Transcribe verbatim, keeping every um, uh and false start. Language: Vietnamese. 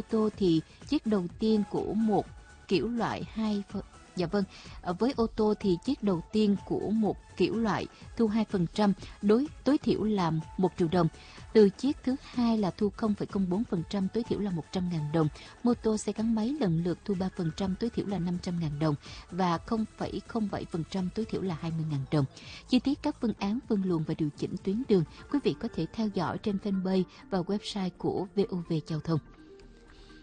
tô thì chiếc đầu tiên của một kiểu loại hai phần Dạ vâng, à, với ô tô thì chiếc đầu tiên của một kiểu loại thu hai phần trăm, đối tối thiểu là một triệu đồng. Từ chiếc thứ hai là thu không phẩy không bốn phần trăm, tối thiểu là một trăm nghìn đồng. Mô tô xe gắn máy lần lượt thu ba phần trăm, tối thiểu là năm trăm nghìn đồng và không phẩy không bảy phần trăm, tối thiểu là hai mươi nghìn đồng. Chi tiết các phương án phân luồng và điều chỉnh tuyến đường, quý vị có thể theo dõi trên fanpage và website của vê o vê Giao thông.